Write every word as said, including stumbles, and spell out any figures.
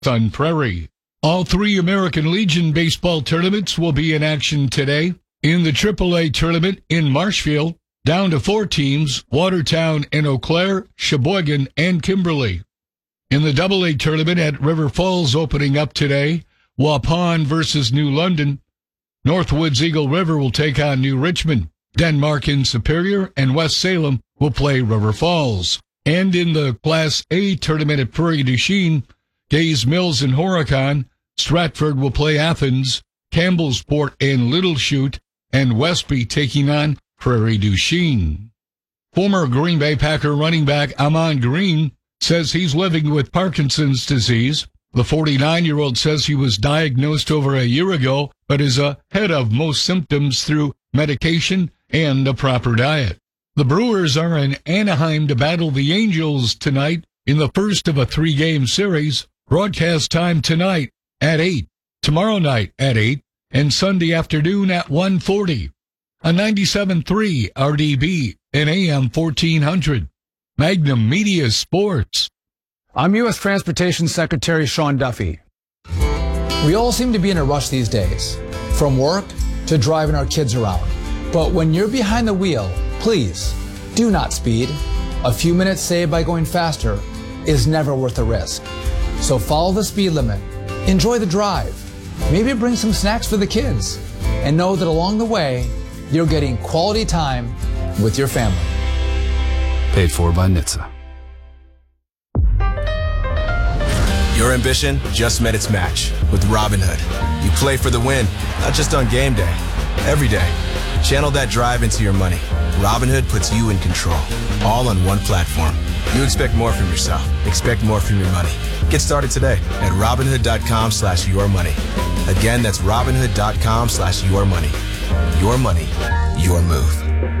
Sun Prairie. All three American Legion baseball tournaments will be in action today. In the triple A tournament in Marshfield, down to four teams, Watertown and Eau Claire, Sheboygan, and Kimberly. In the double A tournament at River Falls opening up today, Waupun versus New London. Northwoods Eagle River will take on New Richmond. Denmark and Superior and West Salem will play River Falls. And in the Class A tournament at Prairie du Chien, Gaze Mills and Horicon, Stratford will play Athens, Campbellsport and Little Chute, and Westby taking on Prairie du Chien. Former Green Bay Packer running back Ahman Green says he's living with Parkinson's disease. The forty-nine-year-old says he was diagnosed over a year ago, but is ahead of most symptoms through medication and a proper diet. The Brewers are in Anaheim to battle the Angels tonight in the first of a three-game series. Broadcast time tonight at eight, tomorrow night at eight, and Sunday afternoon at one forty. On ninety-seven point three R D B and A M fourteen hundred. Magnum Media Sports. I'm U S Transportation Secretary Sean Duffy. We all seem to be in a rush these days, from work to driving our kids around. But when you're behind the wheel, please do not speed. A few minutes saved by going faster is never worth the risk. So follow the speed limit, enjoy the drive, maybe bring some snacks for the kids, and know that along the way, you're getting quality time with your family. Paid for by N H T S A. Your ambition just met its match with Robinhood. You play for the win, not just on game day, every day. Channel that drive into your money. Robinhood puts you in control, all on one platform. You expect more from yourself. Expect more from your money. Get started today at Robinhood.com slash your money. Again, that's Robinhood.com slash your money. Your money, your move.